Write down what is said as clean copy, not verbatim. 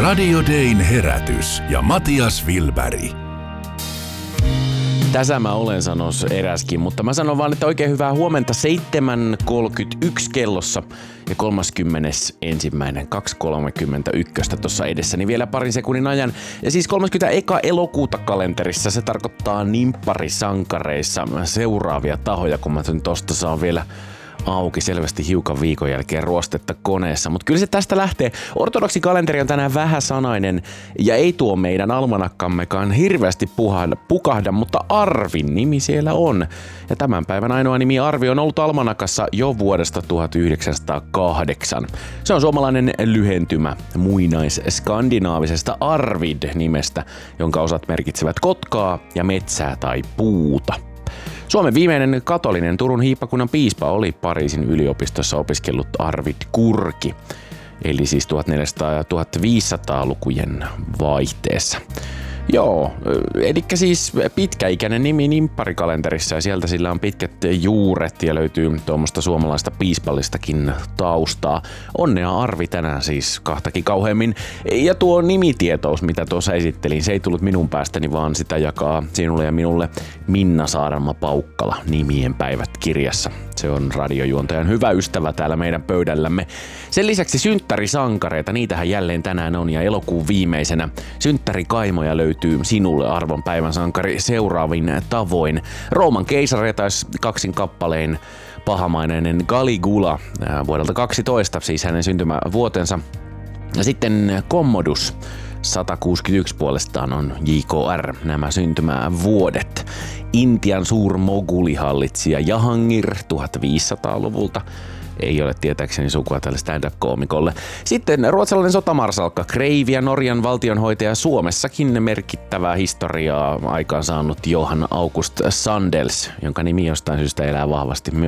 Radio Dayn herätys ja Matias Wilberg. Tässä mä olen, sanois eräskin, mutta mä sanon vaan, että oikein hyvää huomenta 7.31 kellossa ja 31.2.31 tuossa edessäni vielä parin sekunnin ajan. Ja siis 31. elokuuta kalenterissa se tarkoittaa nimpparisankareissa seuraavia tahoja, kun mä tosta saan vielä auki selvästi hiukan viikon jälkeen ruostetta koneessa. Mutta kyllä se tästä lähtee. Ortodoksi kalenteri on tänään vähäsanainen ja ei tuo meidän almanakkammekaan hirveästi pukahda, mutta Arvin nimi siellä on. Ja tämän päivän ainoa nimi Arvi on ollut almanakassa jo vuodesta 1908. Se on suomalainen lyhentymä muinais-skandinaavisesta Arvid-nimestä, jonka osat merkitsevät kotkaa ja metsää tai puuta. Suomen viimeinen katolinen Turun hiippakunnan piispa oli Pariisin yliopistossa opiskellut Arvid Kurki, eli siis 1400- ja 1500-lukujen vaihteessa. Joo, eli siis pitkäikäinen nimi nimpparikalenterissa ja sieltä sillä on pitkät juuret ja löytyy tuommoista suomalaista piispallistakin taustaa. Onnea Arvi tänään siis kahtakin kauheammin. Ja tuo nimitietous, mitä tuossa esittelin, se ei tullut minun päästäni, vaan sitä jakaa sinulle ja minulle Minna Saarenma-Paukkala Nimien päivät -kirjassa. Se on radiojuontajan hyvä ystävä täällä meidän pöydällämme. Sen lisäksi synttärisankareita, niitähän jälleen tänään on ja elokuun viimeisenä synttärikaimoja löytyy sinulle arvon päivän sankari seuraavin tavoin. Rooman keisareita taisi kaksin kappalein pahamaineinen Caligula vuodelta 12, siis hänen syntymävuotensa. Ja sitten Commodus 161 puolestaan on JKR, nämä syntymävuodet. Intian suurmogulihallitsija Jahangir 1500-luvulta. Ei ole tietääkseni sukua tälle stand-up-koomikolle. Sitten ruotsalainen sotamarsalkka Kreivi ja Norjan valtionhoitaja Suomessakin merkittävää historiaa aikaan saanut Johan August Sandels, jonka nimi jostain syystä elää vahvasti myös